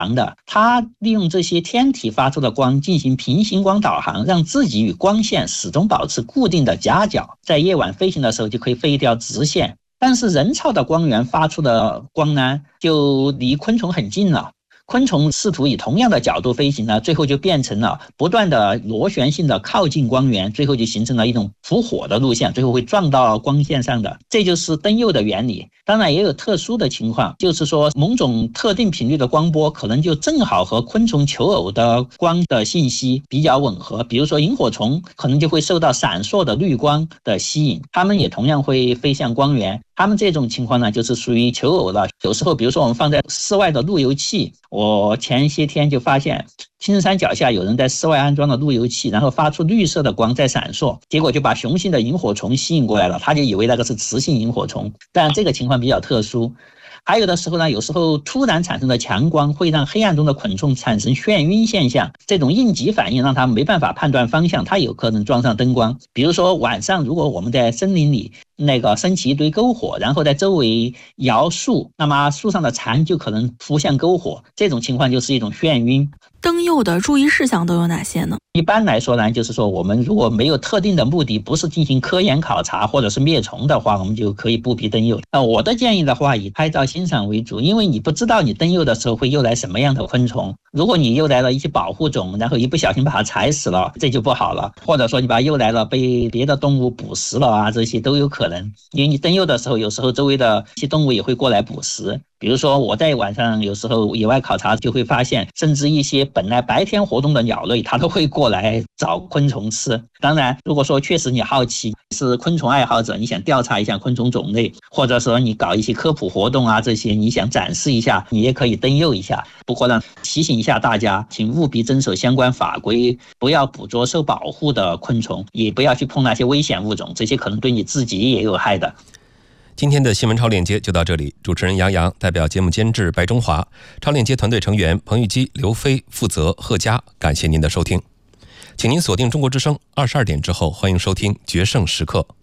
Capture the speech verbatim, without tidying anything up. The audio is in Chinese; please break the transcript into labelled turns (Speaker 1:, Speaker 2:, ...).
Speaker 1: 的，它利用这些天体发出的光进行平行光导航，让自己与光线始终保持固定的夹角，在夜晚飞行的时候就可以飞一条直线。但是人造的光源发出的光呢，就离昆虫很近了。昆虫试图以同样的角度飞行呢，最后就变成了不断的螺旋性的靠近光源，最后就形成了一种伏火的路线，最后会撞到光线上的。这就是灯诱的原理。当然也有特殊的情况，就是说某种特定频率的光波可能就正好和昆虫求偶的光的信息比较吻合，比如说萤火虫可能就会受到闪烁的绿光的吸引，它们也同样会飞向光源。它们这种情况呢，就是属于求偶了。有时候比如说我们放在室外的路由器，我前些天就发现青山脚下有人在室外安装了路由器，然后发出绿色的光在闪烁，结果就把雄性的萤火虫吸引过来了，他就以为那个是雌性萤火虫，但这个情况比较特殊。还有的时候呢，有时候突然产生的强光会让黑暗中的昆虫产生眩晕现象，这种应急反应让它没办法判断方向，它有可能撞上灯光。比如说晚上如果我们在森林里那个升起一堆篝火，然后在周围摇树，那么树上的蝉就可能扑向篝火，这种情况就是一种眩晕。
Speaker 2: 灯诱的注意事项都有哪些呢？
Speaker 1: 一般来说呢，就是说我们如果没有特定的目的，不是进行科研考察或者是灭虫的话，我们就可以不必灯诱。那我的建议的话，以拍照欣赏为主，因为你不知道你灯诱的时候会诱来什么样的昆虫。如果你诱来了一些保护种，然后一不小心把它踩死了，这就不好了。或者说你把它诱来了被别的动物捕食了啊，这些都有可能。因为你灯诱的时候，有时候周围的一些动物也会过来捕食。比如说我在晚上有时候野外考察就会发现，甚至一些本来白天活动的鸟类它都会过来找昆虫吃。当然如果说确实你好奇，是昆虫爱好者，你想调查一下昆虫种类，或者说你搞一些科普活动啊，这些你想展示一下，你也可以灯诱一下。不过呢，提醒一下大家，请务必遵守相关法规，不要捕捉受保护的昆虫，也不要去碰那些危险物种，这些可能对你自己也有害的。
Speaker 3: 今天的新闻超链接就到这里，主持人杨洋代表节目监制白中华，超链接团队成员彭玉基、刘飞、负责贺佳，感谢您的收听。请您锁定中国之声，二十二点之后欢迎收听决胜时刻。